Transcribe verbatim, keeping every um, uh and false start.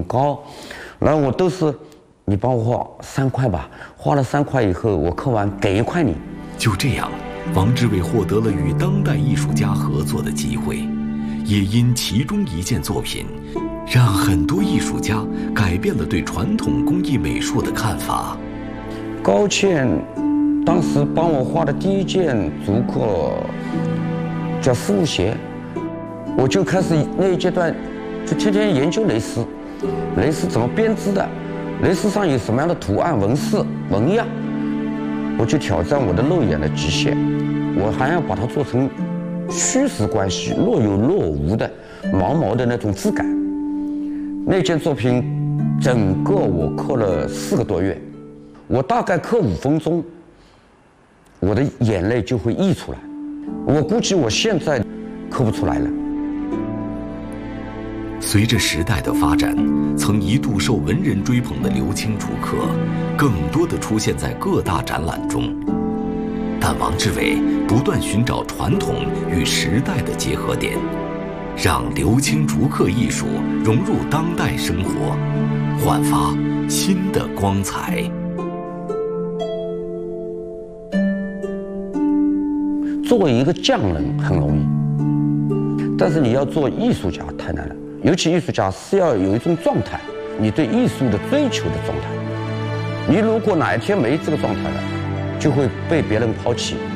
高，然后我都是你帮我画三块吧，画了三块以后我刻完给一块你。 就这样，王之伟获得了与当代艺术家合作的机会，也因其中一件作品，让很多艺术家改变了对传统工艺美术的看法。 高倩当时帮我画的第一件竹刻叫丝路鞋，我就开始那一阶段就天天研究蕾丝，蕾丝怎么编织的，蕾丝上有什么样的图案、纹饰、纹样，我就挑战我的肉眼的极限，我还要把它做成虚实关系，若有若无的毛毛的那种质感。那件作品整个我刻了四个多月，我大概刻五分钟，我的眼泪就会溢出来。我估计我现在刻不出来了。 随着时代的发展，曾一度受文人追捧的刘青竹刻，更多的出现在各大展览中。但王之伟不断寻找传统与时代的结合点，让刘青竹刻艺术融入当代生活，焕发新的光彩。 作为一个匠人很容易，但是你要做艺术家太难了。尤其艺术家是要有一种状态，你对艺术的追求的状态。你如果哪一天没这个状态了，就会被别人抛弃。